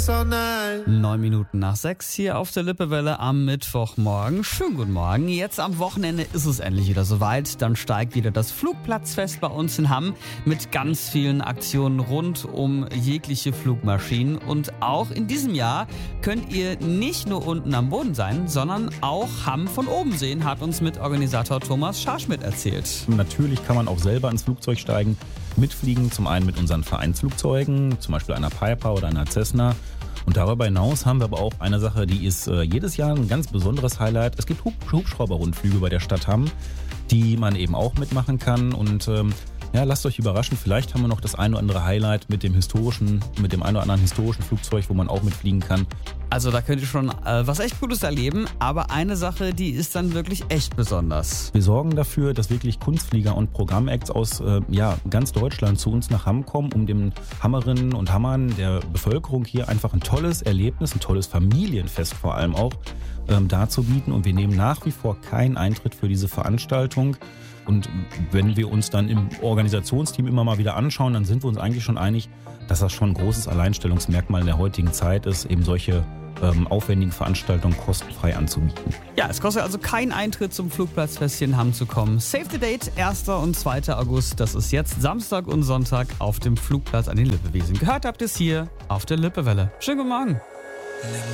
9:09 hier auf der Lippewelle am Mittwochmorgen. Schönen guten Morgen. Jetzt am Wochenende ist es endlich wieder soweit. Dann steigt wieder das Flugplatzfest bei uns in Hamm mit ganz vielen Aktionen rund um jegliche Flugmaschinen. Und auch in diesem Jahr könnt ihr nicht nur unten am Boden sein, sondern auch Hamm von oben sehen, hat uns Mitorganisator Thomas Scharschmidt erzählt. Natürlich kann man auch selber ins Flugzeug steigen, mitfliegen, zum einen mit unseren Vereinsflugzeugen, zum Beispiel einer Piper oder einer Cessna. Und darüber hinaus haben wir aber auch eine Sache, die ist jedes Jahr ein ganz besonderes Highlight. Es gibt Hubschrauberrundflüge bei der Stadt Hamm, die man eben auch mitmachen kann. Und lasst euch überraschen, vielleicht haben wir noch das ein oder andere Highlight mit dem ein oder anderen historischen Flugzeug, wo man auch mitfliegen kann. Also da könnt ihr schon was echt Gutes erleben, aber eine Sache, die ist dann wirklich echt besonders. Wir sorgen dafür, dass wirklich Kunstflieger und Programmacts aus ganz Deutschland zu uns nach Hamm kommen, um den Hammerinnen und Hammern der Bevölkerung hier einfach ein tolles Erlebnis, ein tolles Familienfest vor allem auch darzubieten. Und wir nehmen nach wie vor keinen Eintritt für diese Veranstaltung. Und wenn wir uns dann im Organisationsteam immer mal wieder anschauen, dann sind wir uns eigentlich schon einig, dass das schon ein großes Alleinstellungsmerkmal in der heutigen Zeit ist, eben solche aufwendigen Veranstaltungen kostenfrei anzubieten. Ja, es kostet also keinen Eintritt zum Flugplatzfest hier in Hamm zu kommen. Save the date, 1. und 2. August. Das ist jetzt Samstag und Sonntag auf dem Flugplatz an den Lippewiesen. Gehört habt ihr es hier auf der Lippewelle. Schönen guten Morgen.